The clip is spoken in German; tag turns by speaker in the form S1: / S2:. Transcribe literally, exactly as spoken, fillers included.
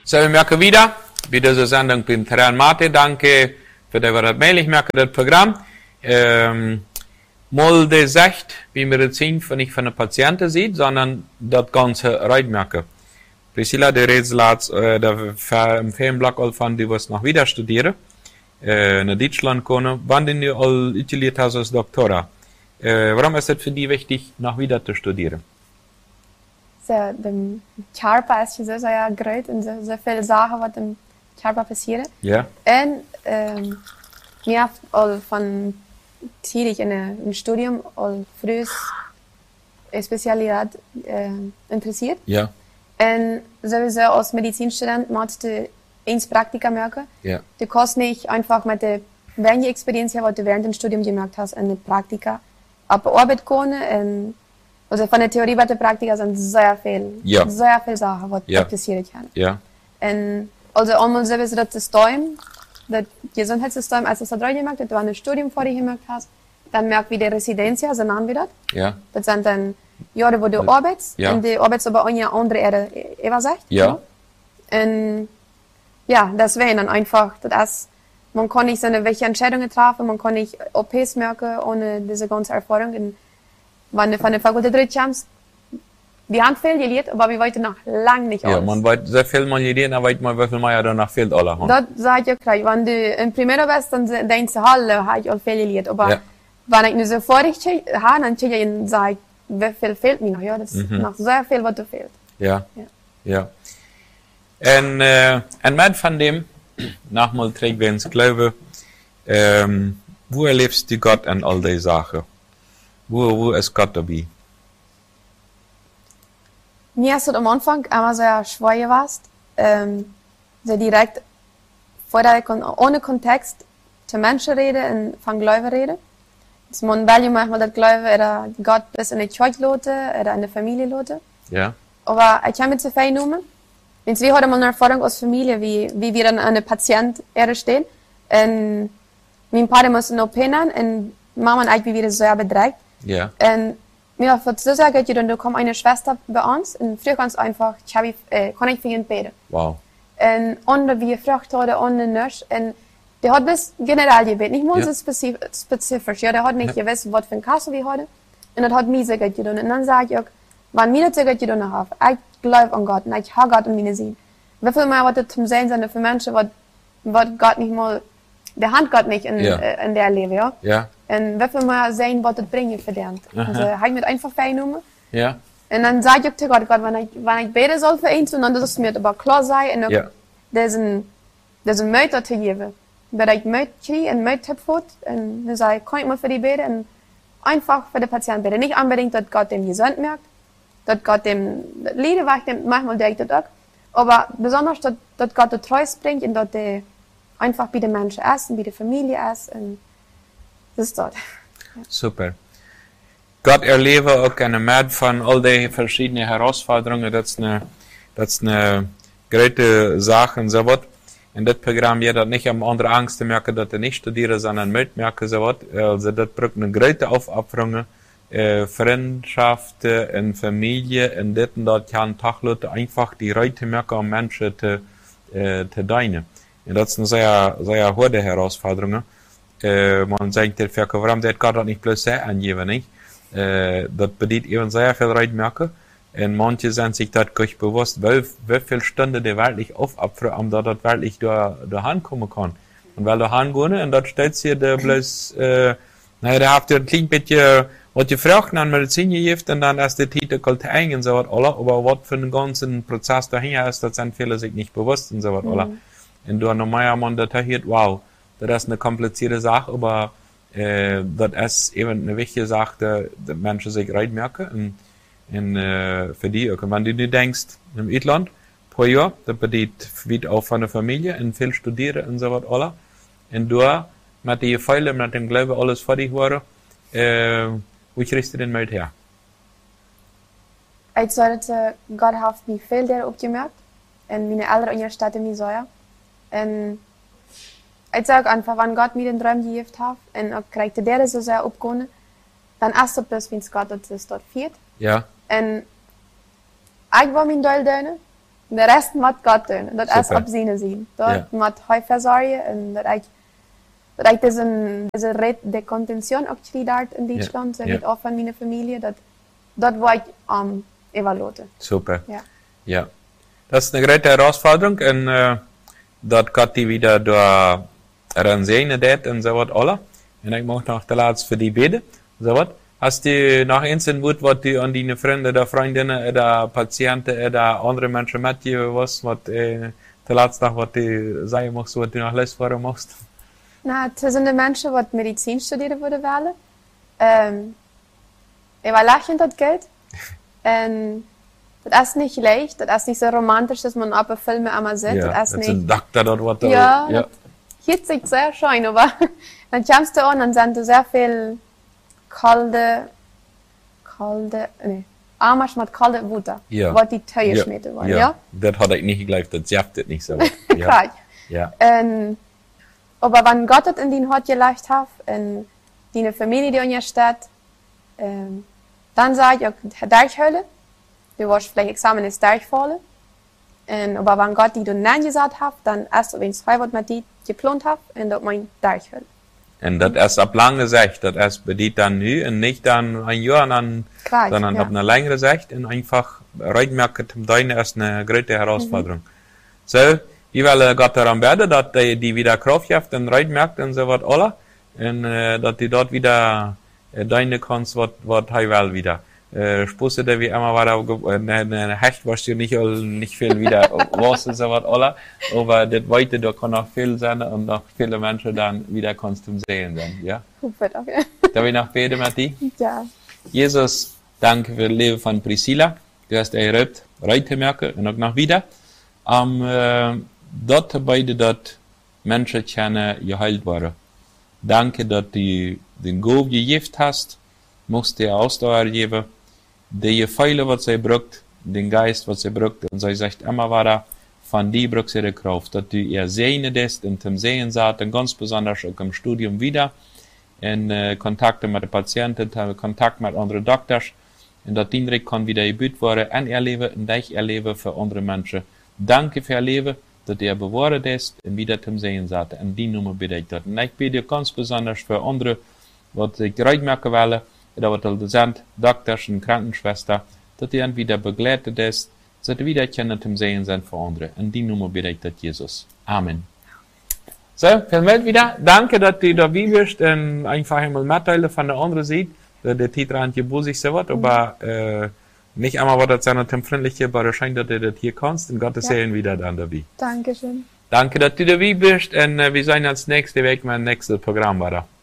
S1: So, wir merken wieder, bei dieser Sendung beim Terran Mate. Danke für das, was das mail. Ich merke das Programm. Ähm, mal das sagt, wie wir das sehen, wenn ich von der Patienten sieht, sondern das Ganze reinmerken. Priscilla, der redet laatst, äh, der im Ferienblock all von, die was noch wieder studieren, äh, in Deutschland kommen, wann denn du all utiliert hast als Doktora. Äh, warum ist es für die wichtig, noch wieder zu studieren?
S2: Så de kärpa är ju så jag gröt och så så fel saker vad de kärpa passieren.
S1: Ja.
S2: En ähm mir all von tidig in ein Studium all frühes Spezialität äh, interessiert.
S1: Ja.
S2: En sowieso als Medizinstudent macht du ins Praktika merken.
S1: Ja.
S2: Du kannst nicht einfach mit der während die Experienz, was du während dem Studium gemerkt hast, in der Praktika auf Arbeit gehen. Also von der Theorie bis der Praktika sind sehr viel,
S1: ja.
S2: sehr viele Sachen, was
S1: ja.
S2: passieren kann.
S1: Ja.
S2: Und also einmal sowieso das System, das Gesundheitssystem, als du das drei gemacht hast, du ein Studium vor dir gemacht hast, dann merkt wie die Residenz, so nennen wir das.
S1: Ja.
S2: Das sind dann Jahre, wo du arbeitest,
S1: ja.
S2: und du arbeitest aber auch eine andere Erde, Übersicht.
S1: Ja.
S2: Und ja, deswegen dann einfach, das ist, man kann nicht seine welche Entscheidungen treffen, man kann nicht O Ps merken ohne diese ganze Erfahrung. Und wenn du von der Fakultät zurückkommst, wir haben viel gelernt, aber wir wollten noch lange nicht alles.
S1: Ja, man weiß sehr viel mal gelernt, aber weiß man, wie viel man ja danach fehlt alle.
S2: Das sage ich ja gleich. Wenn du in Primera bist, dann denkst du, hallo, habe ich auch viel gelernt. Aber
S1: ja.
S2: wenn ich nicht so vorrichtig habe, dann sage ich, wie viel fehlt mir noch? Ja, das ist mhm. noch sehr viel, was du fehlt.
S1: Ja. Ja. ja. Und, äh, ein Mann von dem, nochmal trägt wir ins Glaube, ähm, wo erlebst du Gott an all die Sachen? Wo, wo ist Gott dabei?
S2: Mir ist es am Anfang immer sehr schwer gewesen, ähm, sehr direkt, vorher ohne Kontext zu Menschen reden und von Glauben reden. Das man will manchmal das Glauben, oder Gott ist in der Kirche lote, oder in der Familie lote.
S1: Ja.
S2: Aber ich kann mir zu viel nehmen. Und wir hatten mal eine Erfahrung aus Familie, wie, wie wir dann eine Patient stehen. Und mein Vater musste noch pennen und Mama und ich, wie wir das sehr bedrängt.
S1: Ja.
S2: Und mir hat so gesagt, dann da kommt eine Schwester bei uns und früher ganz einfach, ich habe, äh, kann ich für ihn beten.
S1: Wow.
S2: Und andere, wie Frucht hatte, ohne nichts. Und der hat bis generell gebeten, nicht nur ja. so spezif spezifisch. Ja, der hat nicht ja. gewusst, was für ein Kasse wir hatten. Und das hat mir so gut getan. Und dann sage ich auch, wenn mir das so gut getan hat, ich glaube an Gott und ich habe Gott in meine Sinn. Wie viel mehr, was das zum Sehen sind für Menschen, was, was Gott nicht mal, der Hand Gott nicht in,
S1: ja.
S2: äh, in der Leben, ja.
S1: Ja.
S2: Und wie viel mehr sehen, was das bringen verdient. Also, habe ich mir einfach vernommen.
S1: Ja.
S2: Und dann sage ich auch zu Gott, Gott, wenn ich, wenn ich beten soll für ihn, dann dass es mir aber klar sei, und auch
S1: ja.
S2: diesen, diesen Mütter zu geben. Wenn ich Mütter kriege und Mütter habe, und dann sage ich, kann ich mal für die beten, und einfach für den Patienten beten. Nicht unbedingt, dass Gott dem gesund merkt, dass Gott dem Lieder wacht, manchmal denke ich das auch. Aber besonders, dass, dass Gott das Treus bringt und dass der einfach bei den Menschen ist und bei der Familie ist. Und das ist dort. Ja.
S1: Super. Gott erlebe auch eine Menge von all den verschiedenen Herausforderungen. Das ist eine, das ist eine große Sache und so was. In das Programm jeder nicht am andere Angst merken, dass er nicht studieren, sondern mitmerken, so was. Also das bringt eine große Aufopferung. Äh, Freundschaften in Familie, in das und dort kann Tagleute einfach die Leute merken, um Menschen zu, äh, zu dienen. Und das ist eine sehr, sehr hohe Herausforderung. Äh, man sagt, warum das Gott nicht bloß sehr angeben, nicht? Äh, das bedeutet eben sehr viel Leute merken. Und manche sind sich das gar nicht bewusst, wie, wie viele Stunden die wirklich aufopfern, um da das wirklich da, da hinkommen kann. Und weil da hingehen, und dort stellt sich da bloß, äh, naja, da habt ihr ein klein bisschen, was ihr fragt, an Medizin gegeben, und dann erst die Titel kalt ein, und so was, alle, aber was für einen ganzen Prozess dahinter ist, das sind viele sich nicht bewusst, und so was, alle. Mhm. Und du normaler Mann, das hier, wow, das ist eine komplizierte Sache, aber, äh, das ist eben eine wichtige Sache, dass Menschen sich reinmerken, und, und, äh, für die, okay, wenn du dir denkst, im Ausland, pro Jahr, das bedeutet, wie auch von der Familie, und viel studieren, und so was, alle. Und du, mit den Feilen, mit dem Glauben, alles vor dich war, äh, wo kriegst du den Mut her?
S2: Ich sollte, Gott hat mich viel der aufgemerkt, und meine Eltern in der Stadt in Misoja. Und ich sage einfach, wenn Gott mir den Traum gegeben hat, und ich kriegte der so sehr aufgehen, dann ist es bloß, wenn Gott das dort führt.
S1: Ja.
S2: Und ich war mein Teil drin, Und der Rest muss Gott tun. Und das ist
S1: Super.
S2: ab seine sein. Dort
S1: Ja.
S2: muss er versorgen. Und das ist, das ist diese, diese Red de Contention auch dort in Deutschland. So
S1: Ja.
S2: geht auch von meiner Familie. Das, das war ich am evaluieren.
S1: Super.
S2: Ja.
S1: Ja. Das ist eine große Herausforderung und äh, dort Gott die wieder da ranzehen det und so was alle. Und ich möchte noch der Laatste für die beten. So was. Hast du noch eins in Wut, was du an deine Freunde, oder Freundinnen, oder Patienten, oder andere Menschen mitgeben was, was äh, der Laatste noch, was du sagen musst, was du noch losfahren musst?
S2: Na, das sind die Menschen, die Medizin studieren würden wollen. Ähm, ich war lächelnd das Geld. Und das ist nicht leicht, das ist nicht so romantisch, dass man auf Filme einmal sieht.
S1: Ja,
S2: das
S1: das
S2: ist
S1: ist
S2: nicht.
S1: ein Doktor dort, was da
S2: Ja,
S1: ja.
S2: das hört sich sehr schön, aber dann kommst du an und sind da sehr viel kalte, kalte, nee, Armasch mit kalte Wutter,
S1: Ja.
S2: was die Teuer
S1: Ja.
S2: schmieden wollen,
S1: Ja.
S2: ja?
S1: Das hat ich nicht geglaubt, das jaftet nicht so. Ja.
S2: Klar.
S1: Ja.
S2: Und, aber wenn Gott es in dein Hort gelegt hat, in deine Familie, die in dir steht, ähm, dann sage ich, auch durchhören. Du wirst vielleicht Examen ist durchfallen. Und, aber wenn Gott die du Nein gesagt hat, dann erst, wenn es zwei Wort mit die geplant hat, und das mein durchhören.
S1: Und das erst ab lange Sicht, das erst bedient dann nu und nicht dann ein Jahr, dann,
S2: Klar,
S1: sondern
S2: ja.
S1: ab einer längeren Sicht und einfach reinmerken, zum Deine ist eine große Herausforderung. Mhm. So, wie will Gott daran werden, dass die, die wieder Kraft hat und reinmerkt und so was alle, und äh, dass die dort wieder äh, deine kannst, was was er will wieder. Äh, Spusse, der wie immer war da, äh, ne, ne, Hecht warst du nicht, nicht viel wieder, was und so was alle, aber das weite, da kann auch viel sein und noch viele Menschen dann wieder kannst du sehen sein, ja.
S2: Super, okay.
S1: Darf ich noch beten, Matti?
S2: Ja.
S1: Jesus, danke für das Leben von Priscilla. Du hast erlebt, Reitemerke und auch noch wieder. Um, äh, dort beide dort Menschen kennen, geheilt waren. Danke, dass du den Gott gegeben hast, musst dir Ausdauer geben, die Gefeile, was sie braucht, den Geist, was sie braucht, und sie sagt immer weiter, von dir braucht sie die Kraft, dass du ihr sehen lässt, und zum Sehen sagt, und ganz besonders auch im Studium wieder, in äh, Kontakte mit den Patienten, Kontakt mit anderen Doktoren, und dass die kann wieder gebüht werden, und erleben, und ich erlebe für andere Menschen. Danke für ihr Leben, dass ihr bewahrt ist, und wieder zum Sehen sagt, und die Nummer bitte ich dort. Und ich bitte ganz besonders für andere, was ich reinmerken will, oder was sind, Doktors und Krankenschwester, dass ihr wieder begleitet ist, dass ihr wieder können zum Sehen sind für andere. Und die Nummer bitte ich dort, Jesus. Amen. So, vielmals wieder. Danke, dass du dabei bist und einfach einmal mitteilen von der anderen Seite. Der Titel an die Busig so was, aber äh, nicht einmal war das seine freundliche, aber es scheint, dass du das hier kannst und Gottes
S2: Ja.
S1: Sehen wieder dann dabei.
S2: Dankeschön.
S1: Danke, dass du dabei bist und äh, wir sehen uns nächste Woche mit dem nächsten Programm weiter.